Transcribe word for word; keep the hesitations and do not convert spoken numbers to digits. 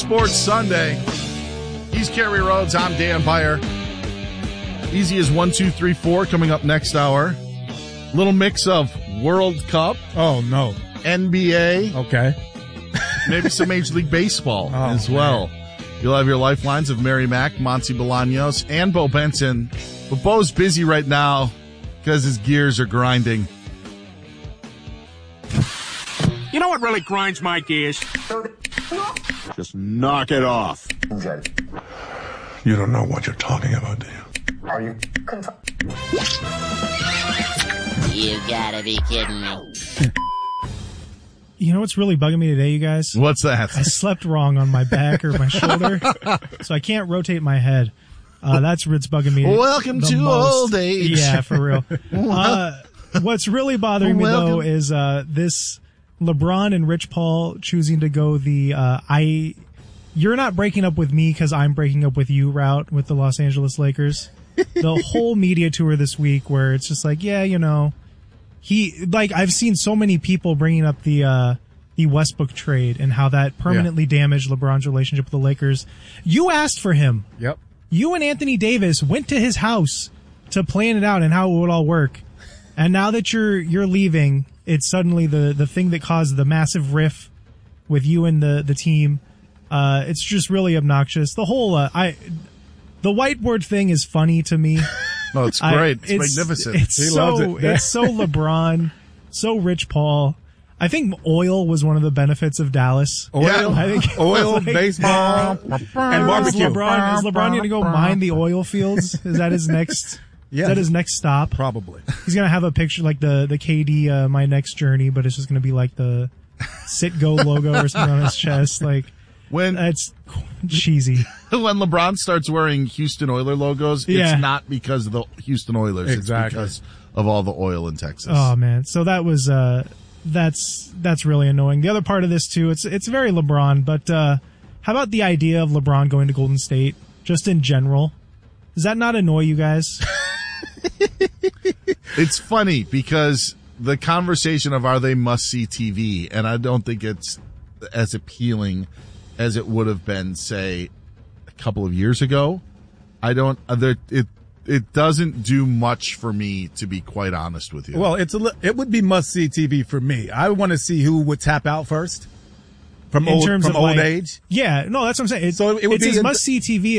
Sports Sunday. He's Kerry Rhodes. I'm Dan Beyer. Easy as one, two, three, four coming up next hour. Little mix of World Cup. Oh, no. N B A. Okay. Maybe some Major League Baseball oh, as well. Man. You'll have your lifelines of Mary Mack, Monty Bolaños, and Bo Benson. But Bo's busy right now because his gears are grinding. You know what really grinds my gears? Just knock it off. You don't know what you're talking about, do you? Are you? You gotta be kidding me. You know what's really bugging me today, you guys? What's that? I slept wrong on my back or my shoulder, so I can't rotate my head. Uh, that's what's bugging me. Welcome to most. old age. Yeah, for real. Uh, what's really bothering me, Welcome. though, is uh, this LeBron and Rich Paul choosing to go the uh, I. You're not breaking up with me because I'm breaking up with you route with the Los Angeles Lakers. The whole media tour this week where it's just like, yeah, you know, he, like, I've seen so many people bringing up the, uh, the Westbrook trade and how that permanently yeah. damaged LeBron's relationship with the Lakers. You asked for him. Yep. You and Anthony Davis went to his house to plan it out and how it would all work. And now that you're, you're leaving, it's suddenly the, the thing that caused the massive riff with you and the, the team. Uh, it's just really obnoxious. The whole, uh, I, the whiteboard thing is funny to me. No, it's great. I, it's, it's magnificent. It's he so, loves it. it's so LeBron, so Rich Paul. I think oil was one of the benefits of Dallas. Oil, yeah. I think oil, like, baseball, and barbecue. Is LeBron, is LeBron going to go mine the oil fields? Is that his next? Yeah. Is that his next stop? Probably. He's going to have a picture like the the K D uh, My Next Journey, but it's just going to be like the Sit Go logo or something on his chest. Like when it's cheesy. When LeBron starts wearing Houston Oiler logos, yeah. it's not because of the Houston Oilers. Exactly. It's because of all the oil in Texas. Oh man, so that was uh, that's that's really annoying. The other part of this too, it's it's very LeBron. But uh, how about the idea of LeBron going to Golden State, just in general? Does that not annoy you guys? It's funny because the conversation of are they must-see T V, and I don't think it's as appealing as it would have been, say, a couple of years ago. I don't. There, it it doesn't do much for me, to be quite honest with you. Well, it's a li- it would be must-see T V for me. I want to see who would tap out first from in old terms from of old like, age. Yeah, no, that's what I'm saying. It's, So it would it's be as in- must-see T V